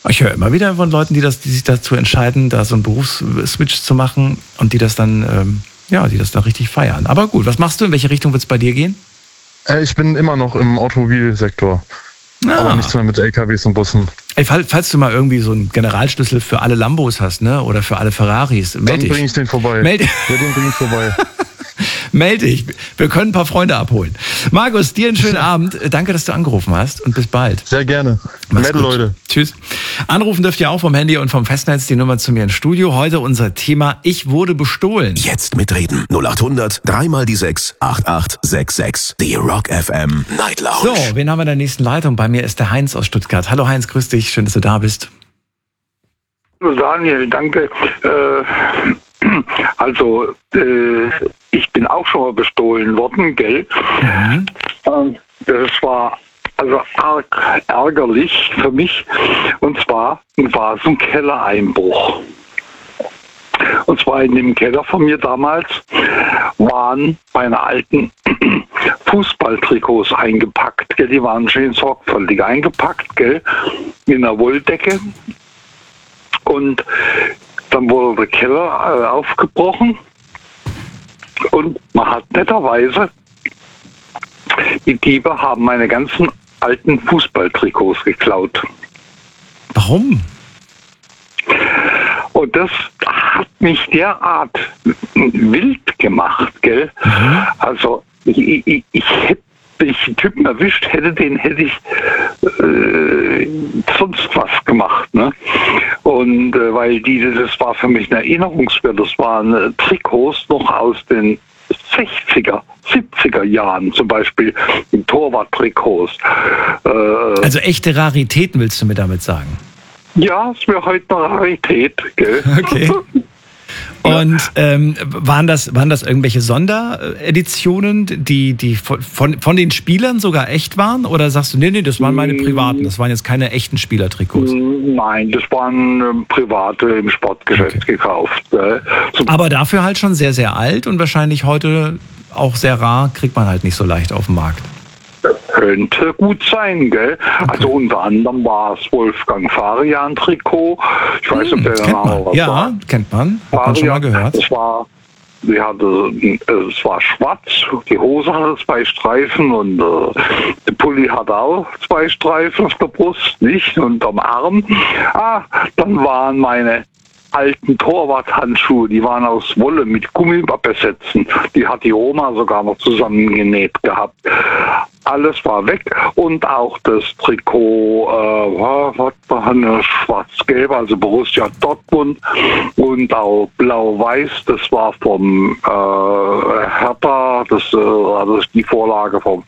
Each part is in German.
Ich höre immer wieder von Leuten, die sich dazu entscheiden, da so einen Berufsswitch zu machen und die das dann, die das dann richtig feiern. Aber gut, was machst du? In welche Richtung wird es bei dir gehen? Ich bin immer noch im Automobilsektor. Aber nichts mehr mit LKWs und Bussen. Ey, falls du mal irgendwie so einen Generalschlüssel für alle Lambos hast, ne? Oder für alle Ferraris, melde dich. Dann bringe ich den vorbei. Den bringe ich vorbei. Melde dich. Wir können ein paar Freunde abholen. Markus, dir einen schönen Abend. Danke, dass du angerufen hast und bis bald. Sehr gerne. Nette Leute. Tschüss. Anrufen dürft ihr auch vom Handy und vom Festnetz. Die Nummer zu mir ins Studio. Heute unser Thema: Ich wurde bestohlen. Jetzt mitreden. 0800 3 die 6 8866. Die Rock FM Night Lounge. So, wen haben wir in der nächsten Leitung? Bei mir ist der Heinz aus Stuttgart. Hallo Heinz, grüß dich. Schön, dass du da bist. Daniel, danke. Ich bin auch schon mal bestohlen worden, gell? Mhm. Das war also arg ärgerlich für mich. Und zwar war es ein Kellereinbruch. Und zwar in dem Keller von mir damals waren meine alten Fußballtrikots eingepackt, gell? Die waren schön sorgfältig eingepackt, gell? In einer Wolldecke. Und dann wurde der Keller aufgebrochen und man hat netterweise, die Diebe haben meine ganzen alten Fußballtrikots geklaut. Warum? Und das hat mich derart wild gemacht, gell? Mhm. Also ich hätte, wenn ich den Typen erwischt hätte, hätte ich sonst was gemacht, ne? Und weil das war für mich ein Erinnerungswert, das waren Trikots noch aus den 60er, 70er Jahren, zum Beispiel Torwart-Trikots. Also echte Raritäten willst du mir damit sagen? Ja, es wäre heute eine Rarität, gell? Okay. Und waren das irgendwelche Sondereditionen, die von den Spielern sogar echt waren? Oder sagst du, nee, das waren meine privaten, das waren jetzt keine echten Spielertrikots? Nein, das waren private im Sportgeschäft gekauft. Aber dafür halt schon sehr, sehr alt und wahrscheinlich heute auch sehr rar, kriegt man halt nicht so leicht auf dem Markt. Könnte gut sein, gell? Okay. Also unter anderem war es Wolfgang Farian-Trikot. Ich weiß nicht, ob der Name was war. Kennt man. Hat man schon mal gehört. Es war schwarz, die Hose hatte 2 Streifen und der Pulli hatte auch 2 Streifen auf der Brust, nicht? Und am Arm. Dann waren meine alten Torwarthandschuhe, die waren aus Wolle mit Gummibesetzen. Die hat die Oma sogar noch zusammengenäht gehabt. Alles war weg und auch das Trikot, was war schwarz-gelb, also Borussia Dortmund und auch blau-weiß, das war vom Hertha, also die Vorlage vom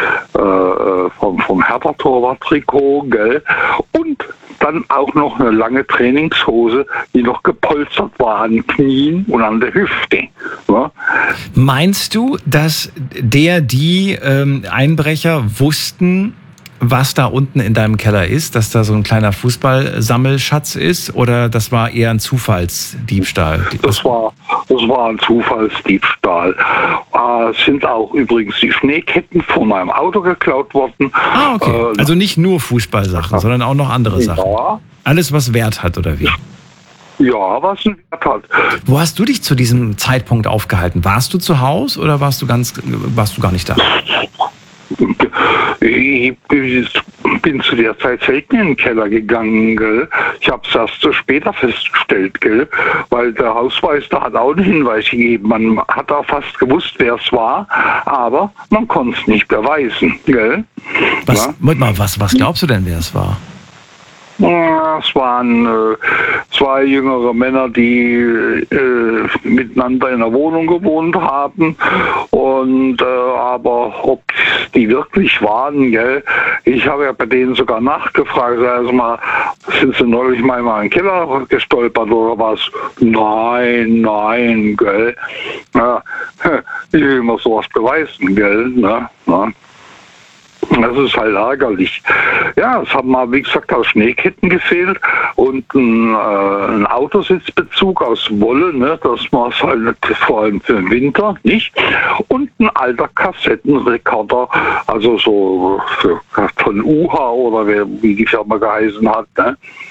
Hertha-Torwart-Trikot, gell? Und dann auch noch eine lange Trainingshose, die noch gepolstert war an Knien und an der Hüfte. Ja? Meinst du, dass die Einbrecher wussten, was da unten in deinem Keller ist, dass da so ein kleiner Fußballsammelschatz ist, oder das war eher ein Zufallsdiebstahl? Das war ein Zufallsdiebstahl. Es sind auch übrigens die Schneeketten von meinem Auto geklaut worden. Okay. Also nicht nur Fußballsachen, sondern auch noch andere Sachen. Ja. Alles, was Wert hat, oder wie? Ja, was einen Wert hat. Wo hast du dich zu diesem Zeitpunkt aufgehalten? Warst du zu Hause oder warst du gar nicht da? Ich bin zu der Zeit selten in den Keller gegangen, gell? Ich habe es erst so später festgestellt, gell? Weil der Hausmeister da hat auch einen Hinweis gegeben. Man hat auch fast gewusst, wer es war, aber man konnte es nicht beweisen, gell? Was glaubst du denn, wer es war? Es waren 2 jüngere Männer, die miteinander in einer Wohnung gewohnt haben. Und aber ob die wirklich waren, gell? Ich habe ja bei denen sogar nachgefragt, also mal, sind sie neulich mal in meinen Keller gestolpert oder was? Nein, gell? Ja, ich will immer sowas beweisen, gell? Ne? Ja. Das ist halt ärgerlich. Ja, es haben mal, wie gesagt, auch Schneeketten gefehlt und ein Autositzbezug aus Wolle, ne, das war es halt vor allem für den Winter, nicht? Und ein alter Kassettenrekorder, also so von UHA oder wie die Firma geheißen hat, ne?